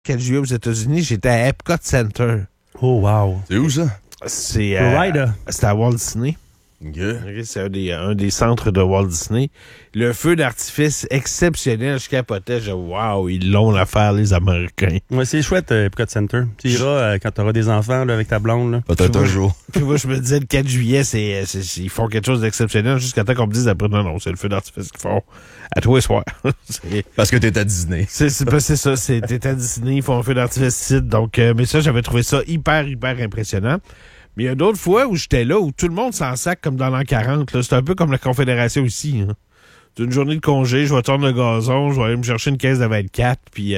4 juillet aux États-Unis, j'étais à Epcot Center. Oh, wow. C'est où, ça? C'est à Walt Disney. Okay. Okay, c'est un des centres de Walt Disney. Le feu d'artifice exceptionnel, je capotais. Wow, ils l'ont l'affaire, les Américains. Ouais, c'est chouette, Epcot Center. Tu iras quand tu auras des enfants là, avec ta blonde. Là. Peut-être un jour. Puis moi, je me disais, le 4 juillet, ils font quelque chose d'exceptionnel jusqu'à temps qu'on me dise après, non, c'est le feu d'artifice qu'ils font à tous les soirs. Parce que t'es à Disney. C'est ça, t'es à Disney, ils font un feu d'artifice ici. Donc, mais ça, j'avais trouvé ça hyper impressionnant. Mais il y a d'autres fois où j'étais là, où tout le monde s'en sac comme dans l'an 40. Là. C'est un peu comme la Confédération ici. Hein. C'est une journée de congé, je vais tourner le gazon, je vais aller me chercher une caisse de 24, puis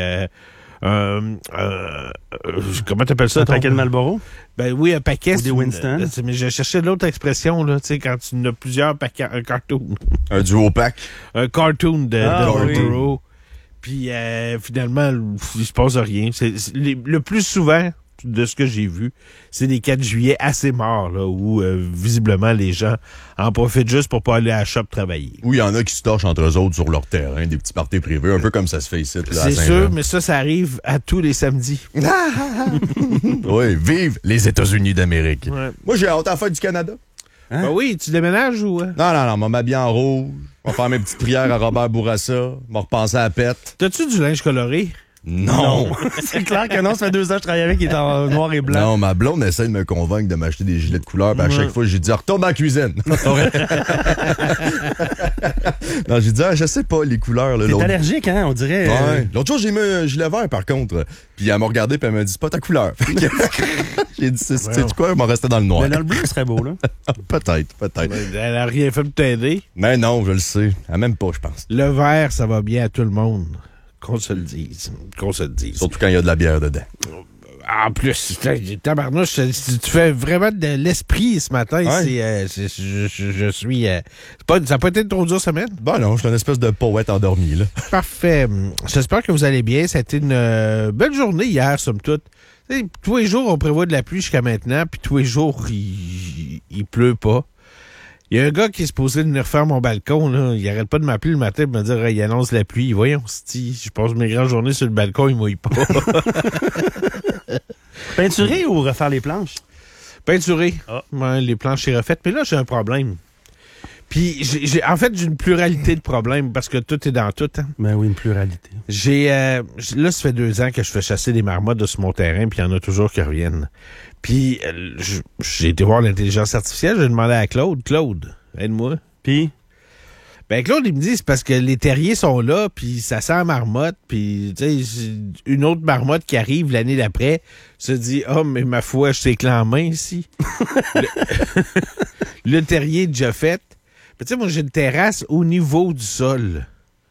comment t'appelles ça? Un paquet de Marlboro? Ben oui, un paquet. Ou des Winston. Mais j'ai cherché l'autre expression, là, tu sais, quand tu en as plusieurs paquets, un cartoon. Un duo pack. Un cartoon de Marlboro. Oui. Puis finalement, il se passe rien. Le plus souvent, de ce que j'ai vu, c'est des 4 juillet assez morts, là, où visiblement les gens en profitent juste pour pas aller à la shop travailler. Oui, il y en a qui se torchent entre eux autres sur leur terrain, des petits parties privés, un peu comme ça se fait ici. Là, c'est sûr, mais ça arrive à tous les samedis. Oui, vive les États-Unis d'Amérique. Ouais. Moi, j'ai hâte à la fête du Canada. Ben oui, tu déménages ou... Non, on m'habiller en rouge, on va faire mes petites prières à Robert Bourassa, on va repenser à la pète. T'as-tu du linge coloré? Non. C'est clair que non, ça fait 2 ans que je travaille avec, il est en noir et blanc. Non, ma blonde essaie de me convaincre de m'acheter des gilets de couleur, puis à chaque fois, j'ai dit, retourne dans la cuisine. Non, j'ai dit, je sais pas, les couleurs. Là, T'es allergique, hein, on dirait. Ouais. L'autre jour, j'ai mis un gilet vert, par contre. Puis elle m'a regardé, puis elle m'a dit, c'est pas ta couleur. J'ai dit, c'est quoi, elle m'a resté dans le noir. Mais dans le bleu, ce serait beau, là. Peut-être. Elle a rien fait pour t'aider. Mais non, je le sais. Elle m'aime pas, je pense. Le vert, ça va bien à tout le monde. Qu'on se le dise. Surtout quand il y a de la bière dedans. En plus, tabarnouche, tu fais vraiment de l'esprit ce matin. Ouais. Je suis... ça n'a pas été une trop dure semaine? Ben non, je suis une espèce de poète endormi, là. Parfait. J'espère que vous allez bien. C'était une belle journée hier, somme toute. T'sais, tous les jours, on prévoit de la pluie jusqu'à maintenant, puis tous les jours, il pleut pas. Il y a un gars qui est supposé venir faire mon balcon, là. Il arrête pas de m'appeler le matin pour me dire il annonce la pluie. Voyons, je passe mes grandes journées sur le balcon, il mouille pas. Peinturer ou refaire les planches? Peinturer. Ah. Ouais, les planches sont refaites. Mais là, j'ai un problème. Puis, j'ai une pluralité de problèmes parce que tout est dans tout. Hein. Ben oui, une pluralité. Là, ça fait 2 ans que je fais chasser des marmottes de sur mon terrain, puis il y en a toujours qui reviennent. Puis, j'ai été voir l'intelligence artificielle, j'ai demandé à Claude, aide-moi. Puis? Ben, Claude, il me dit, c'est parce que les terriers sont là, puis ça sent la marmotte, puis, tu sais, une autre marmotte qui arrive l'année d'après se dit, mais ma foi, je sais que en main ici. Le terrier est déjà fait. Tu sais, moi, j'ai une terrasse au niveau du sol.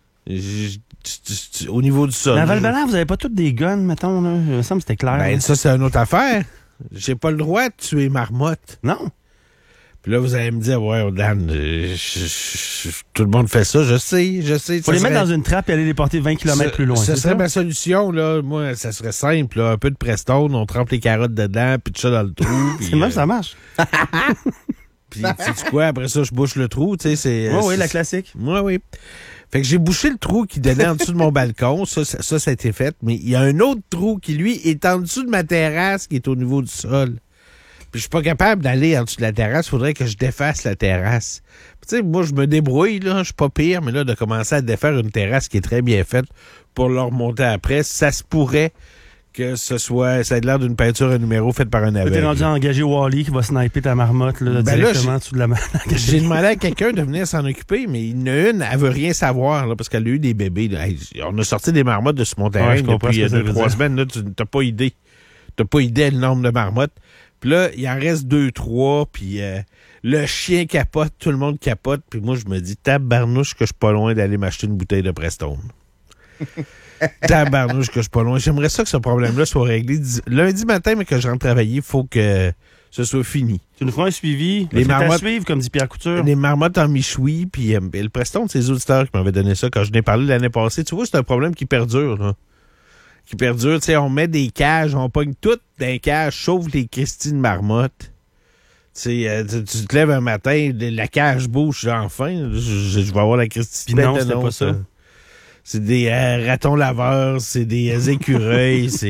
Au niveau du sol. Mais à Val-Blanc, vous avez pas tous des guns, mettons, là? Il me semble que c'était clair. Ben, ça, c'est une autre affaire. J'ai pas le droit de tuer marmotte. Non. Puis là, vous allez me dire, ouais, Dan, tout le monde fait ça, je sais. Faut les mettre dans une trappe et aller les porter 20 km plus loin. Ça serait ma solution, là. Moi, ça serait simple, là. Un peu de Prestone, on trempe les carottes dedans, puis tout ça dans le trou. C'est même, ça marche. Puis, sais-tu quoi? Après ça, je bouche le trou, tu sais. Oui, la classique. Oui. Fait que j'ai bouché le trou qui donnait en dessous de mon balcon. Ça a été fait. Mais il y a un autre trou qui, lui, est en dessous de ma terrasse, qui est au niveau du sol. Puis je suis pas capable d'aller en dessous de la terrasse. Faudrait que je défasse la terrasse. Tu sais, moi, je me débrouille, là. Je suis pas pire, mais là, de commencer à défaire une terrasse qui est très bien faite pour le remonter après, ça se pourrait que ça ait l'air d'une peinture à numéro faite par un aveugle. T'es rendu à engager Wally qui va sniper ta marmotte là, directement dessous de la marmotte. J'ai demandé à quelqu'un de venir s'en occuper, mais il y en a une, elle veut rien savoir, là, parce qu'elle a eu des bébés. Là. Hey, on a sorti des marmottes de ce mon terrain depuis 2-3 semaines. Là, tu n'as pas idée. T'as pas idée le nombre de marmottes. Puis là, il en reste 2-3, puis le chien capote, tout le monde capote, puis moi, je me dis, tabarnouche que je suis pas loin d'aller m'acheter une bouteille de Prestone. Tabarnouche que je suis pas loin. J'aimerais ça que ce problème-là soit réglé. Lundi matin, mais que je rentre travailler, il faut que ce soit fini. Tu nous feras un suivi. Les marmottes, suivre, comme dit Pierre Couture. Les marmottes en michoui, puis le Prestone, c'est les auditeurs qui m'avaient donné ça quand je n'ai parlé l'année passée. Tu vois, c'est un problème qui perdure, là. Qui perdure, tu sais, on met des cages, on pogne toutes dans cages, sauf les Christine marmottes. Tu te lèves un matin, la cage bouge, enfin, je vais avoir la Christine. Puis non, c'était pas ça. c'est des ratons laveurs, c'est des écureuils, c'est